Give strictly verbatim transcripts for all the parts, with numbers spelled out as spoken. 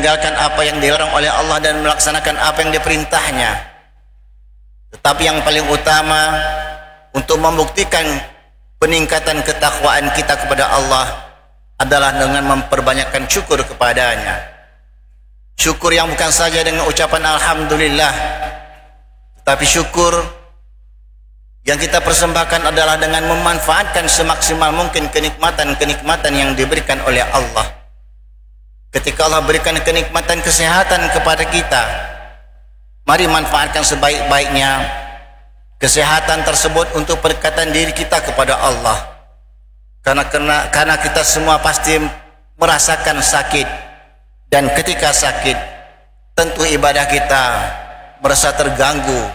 meninggalkan apa yang dilarang oleh Allah dan melaksanakan apa yang diperintahnya. Tetapi yang paling utama untuk membuktikan peningkatan ketakwaan kita kepada Allah adalah dengan memperbanyakkan syukur kepadanya. Syukur yang bukan saja dengan ucapan Alhamdulillah, tetapi syukur yang kita persembahkan adalah dengan memanfaatkan semaksimal mungkin kenikmatan-kenikmatan yang diberikan oleh Allah. Ketika Allah berikan kenikmatan kesehatan kepada kita, mari manfaatkan sebaik-baiknya kesehatan tersebut untuk pendekatan diri kita kepada Allah. Karena, karena, karena kita semua pasti merasakan sakit, dan ketika sakit tentu ibadah kita merasa terganggu.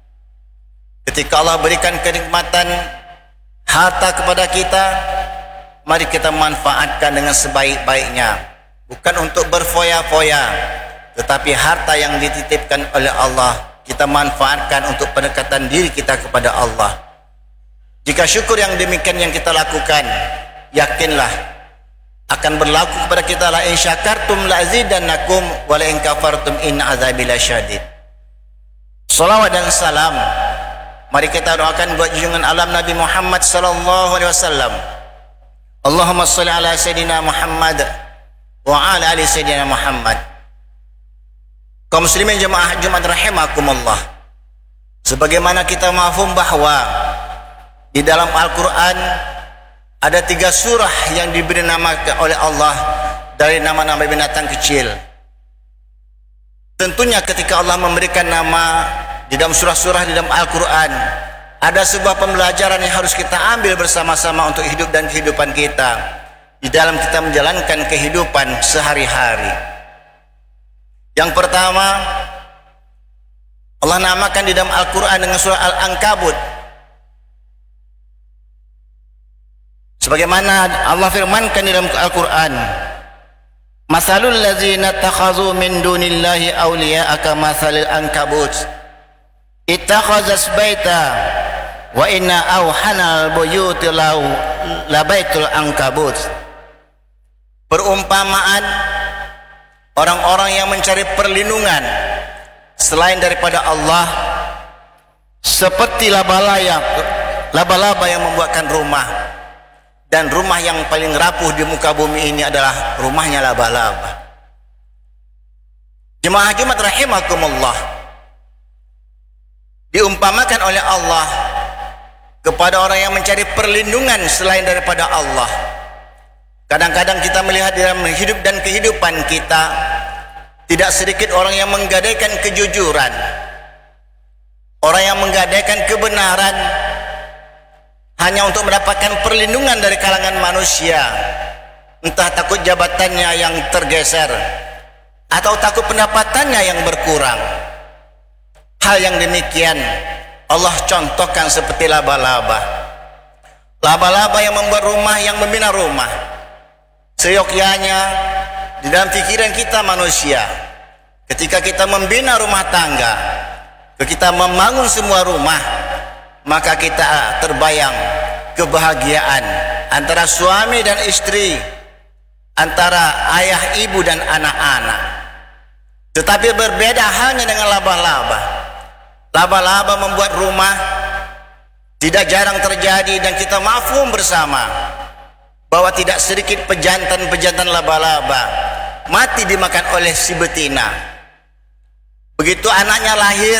Ketika Allah berikan kenikmatan harta kepada kita, mari kita manfaatkan dengan sebaik-baiknya. Bukan untuk berfoya-foya, tetapi harta yang dititipkan oleh Allah kita manfaatkan untuk pendekatan diri kita kepada Allah. Jika syukur yang demikian yang kita lakukan, yakinlah akan berlaku kepada kita, la in syakartum la azidannakum wa la in kafartum inna azabi lasyadid. Salawat dan salam mari kita doakan buat junjungan alam Nabi Muhammad sallallahu alaihi wasallam. Allahumma shalli ala sayidina Muhammad wa ala ali sayyidina Muhammad. Kaum muslimin jemaah Jumat rahimakumullah, sebagaimana kita mafhum bahwa di dalam Al-Quran ada tiga surah yang diberi nama oleh Allah dari nama-nama binatang kecil. Tentunya ketika Allah memberikan nama di dalam surah-surah di dalam Al-Quran, ada sebuah pembelajaran yang harus kita ambil bersama-sama untuk hidup dan kehidupan kita di dalam kita menjalankan kehidupan sehari-hari. Yang pertama, Allah namakan di dalam Al-Quran dengan surah Al-Ankabut, sebagaimana Allah firmankan di dalam Al-Quran, masalul ladzina takhazu min dunillahi awliya'a kamathalil ankabut ittakhazat baita wa inna awhanal buyuti labaitul ankabut. Perumpamaan orang-orang yang mencari perlindungan selain daripada Allah seperti laba-laba laba-laba yang membuatkan rumah, dan rumah yang paling rapuh di muka bumi ini adalah rumahnya laba-laba. Jemaah Jumat rahimakumullah, diumpamakan oleh Allah kepada orang yang mencari perlindungan selain daripada Allah. Kadang-kadang kita melihat dalam hidup dan kehidupan kita, tidak sedikit orang yang menggadaikan kejujuran, orang yang menggadaikan kebenaran hanya untuk mendapatkan perlindungan dari kalangan manusia, entah takut jabatannya yang tergeser atau takut pendapatannya yang berkurang. Hal yang demikian Allah contohkan seperti laba-laba. Laba-laba yang membuat rumah, yang membina rumah. Seyogyanya di dalam pikiran kita manusia, ketika kita membina rumah tangga, ketika kita membangun semua rumah, maka kita terbayang kebahagiaan antara suami dan istri, antara ayah ibu dan anak-anak. Tetapi berbeda halnya dengan laba-laba. Laba-laba membuat rumah tidak jarang terjadi, dan kita mafhum bersama bahwa tidak sedikit pejantan-pejantan laba-laba mati dimakan oleh si betina. Begitu anaknya lahir,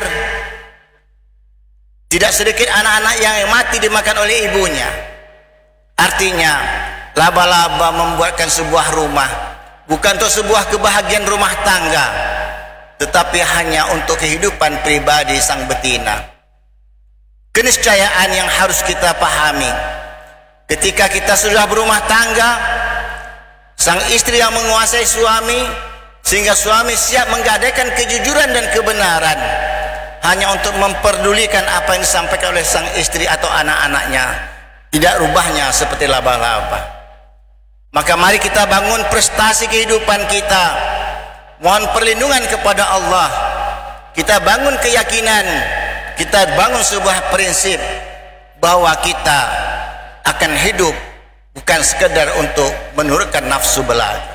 tidak sedikit anak-anak yang mati dimakan oleh ibunya. Artinya laba-laba membuatkan sebuah rumah bukan untuk sebuah kebahagiaan rumah tangga, tetapi hanya untuk kehidupan pribadi sang betina. Keniscayaan yang harus kita pahami, ketika kita sudah berumah tangga, sang istri yang menguasai suami, sehingga suami siap menggadaikan kejujuran dan kebenaran hanya untuk memperdulikan apa yang disampaikan oleh sang istri atau anak-anaknya, tidak rubahnya seperti laba-laba. Maka mari kita bangun prestasi kehidupan kita, mohon perlindungan kepada Allah, kita bangun keyakinan, kita bangun sebuah prinsip bahwa kita akan hidup bukan sekedar untuk menurutkan nafsu belaka.